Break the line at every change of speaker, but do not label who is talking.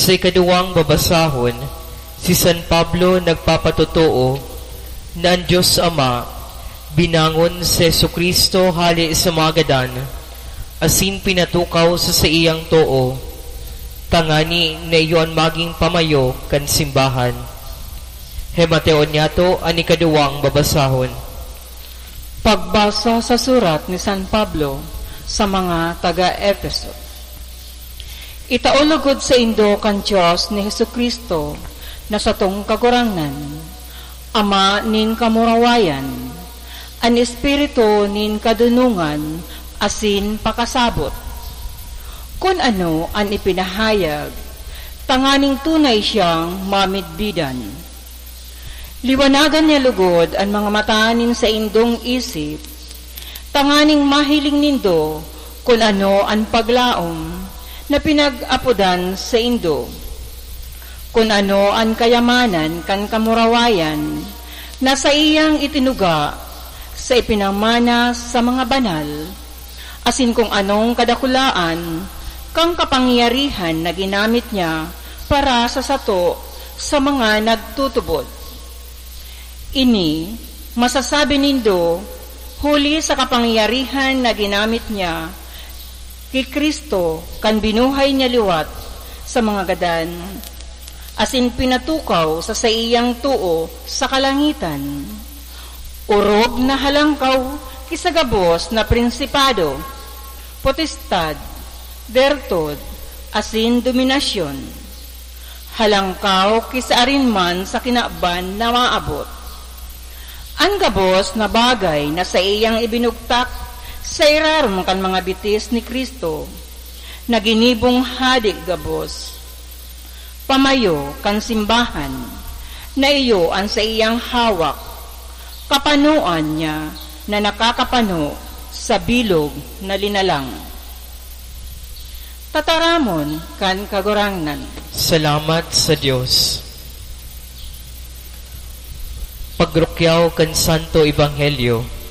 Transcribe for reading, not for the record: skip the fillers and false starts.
Sa ikaduwang babasahon, si San Pablo nagpapatotoo na ang Diyos Ama binangon si Jesucristo hali sa mga gadan, asin pinatukaw sa iyang too, tangani na iyon maging pamayo kan simbahan. Hemateon niyato ang ikaduwang babasahon.
Pagbasa sa surat ni San Pablo sa mga taga-Efeso. Itaulugod sa indo kan Diyos ni Jesucristo na satong kagurangan, Ama nin kamurawayan, an Espiritu nin kadunungan, asin pakasabot. Kung ano ang ipinahayag, tanganing tunay siyang mamidbidan. Liwanagan niya lugod ang mga mataanin sa indong isip, tanganing mahiling nindo kung ano ang paglaom na pinag-apodan sa indo, kung ano ang kayamanan kan kamurawayan na sa iyang itinuga sa ipinamana sa mga banal, asin kung anong kadakulaan kang kapangyarihan na ginamit niya para sa sato sa mga nagtutubod. Ini, masasabi nindo, huli sa kapangyarihan na ginamit niya kay Kristo kan binuhay niya liwat sa mga gadan, asin pinatukaw sa iyang tuo sa kalangitan. Urog na halangkaw kisagabos na prinsipado, potestad, bertod, asin dominasyon. Halangkaw kisaarin man sa kinaban na maabot. Ang gabos na bagay na sa iyang ibinugtak sa irarom kan mga bitis ni Kristo, na ginibong hadig gabos. Pamayo kan simbahan, na iyo ang sa iyang hawak, kapanuan niya na nakakapano sa bilog na linalang. Tataramon kan kagurangnan.
Salamat sa Diyos. Pagrukyaw kan Santo Ebanghelyo